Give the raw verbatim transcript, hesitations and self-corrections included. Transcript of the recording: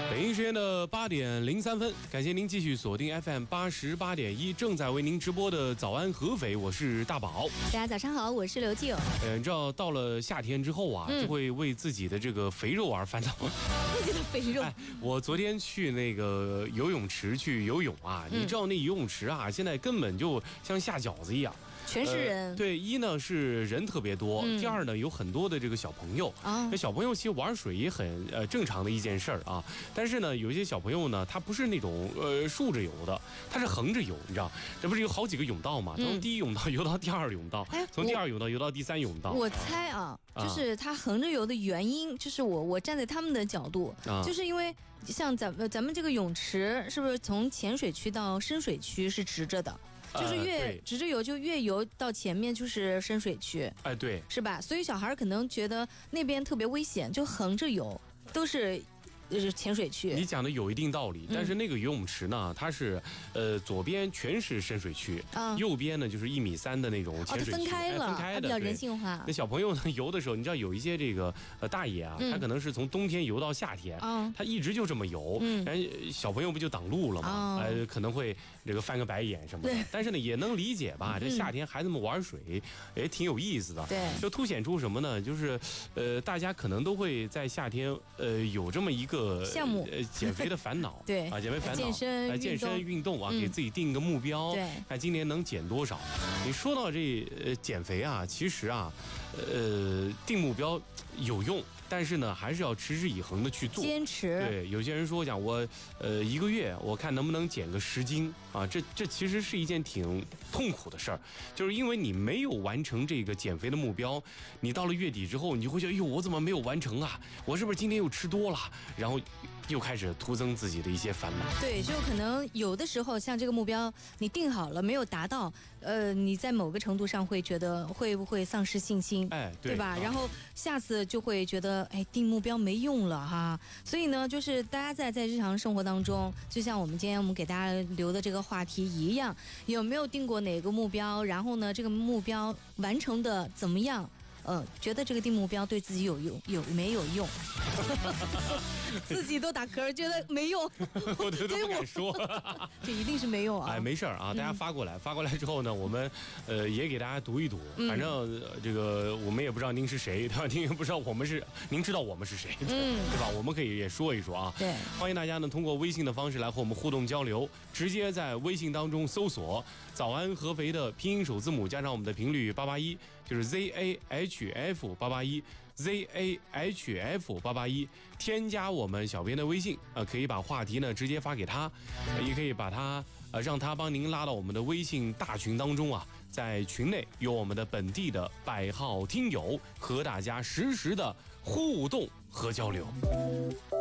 北京时间的八点零三分，感谢您继续锁定 F M 八十八点一，正在为您直播的早安合肥，我是大宝。 大家早上好，我是刘静。 呃，你知道到了夏天之后啊，嗯、就会为自己的这个肥肉而烦恼。 自己的肥肉。 哎，我昨天去那个游泳池去游泳啊，嗯、你知道那游泳池啊，现在根本就像下饺子一样。 全是人、呃， 对，一呢是人特别多，嗯、第二呢有很多的这个小朋友啊，那小朋友其实玩水也很呃正常的一件事儿啊，但是呢有一些小朋友呢，他不是那种呃竖着游的，他是横着游，你知道，这不是有好几个甬道嘛，从、嗯、第一甬道游到第二甬道，哎、从第二甬道游到第三甬道。 我猜啊，啊就是他横着游的原因，就是我我站在他们的角度，啊、就是因为像咱们咱们这个泳池是不是从浅水区到深水区是直着的？就是越直着游就越游到前面就是深水区， 哎，对， 是吧？所以小孩可能觉得那边特别危险，就横着游，都是呃浅水区。 你讲的有一定道理，但是那个游泳池呢，它是呃左边全是深水区，嗯、右边呢就是一米三的那种浅水区， 哦、分开了， 哎、分开的， 比较人性化。 那小朋友呢游的时候，你知道有一些这个呃大爷啊，嗯、他可能是从冬天游到夏天，嗯、他一直就这么游，嗯、然后小朋友不就挡路了吗？呃，可能会这个翻个白眼什么的。但是呢，也能理解吧？这夏天孩子们玩水也挺有意思的。 对， 就凸显出什么呢？就是呃，大家可能都会在夏天呃有这么一个项目。 呃，减肥的烦恼， 对啊，减肥烦恼， 健身、 呃、健身运动啊，嗯、给自己定一个目标， 对， 看今年能减多少。你说到这呃减肥啊，其实啊，呃，定目标有用。但是呢，还是要持之以恒的去做， 坚持。 对，有些人说讲我，呃，一个月我看能不能减个十斤啊？这这其实是一件挺痛苦的事儿，就是因为你没有完成这个减肥的目标，你到了月底之后，你就会觉得，哎呦，我怎么没有完成啊？我是不是今天又吃多了？然后又开始徒增自己的一些烦恼。 对，就可能有的时候，像这个目标你定好了没有达到，呃，你在某个程度上会觉得会不会丧失信心？ 哎，对， 对吧？ 啊、 然后下次就会觉得。哎，定目标没用了哈，所以呢，就是大家在在日常生活当中，就像我们今天我们给大家留的这个话题一样，有没有定过哪个目标？然后呢，这个目标完成的怎么样？呃，觉得这个定目标对自己有用有没有用？自己都打嗝，觉得没用， 我都不敢说， 这一定是没用啊！ 哎，没事儿啊，大家发过来，嗯、发过来之后呢，我们呃也给大家读一读。嗯、反正、呃、这个我们也不知道您是谁，对吧？您也不知道我们是，您知道我们是谁，嗯、对吧？我们可以也说一说啊。 对， 欢迎大家呢通过微信的方式来和我们互动交流，直接在微信当中搜索“早安合肥”的拼音首字母加上我们的频率八八一，就是 Z A H F 八八一。Z A H F 八八一，添加我们小编的微信啊、呃，可以把话题呢直接发给他，呃、也可以把他呃让他帮您拉到我们的微信大群当中啊，在群内有我们的本地的百号听友和大家实时的互动和交流。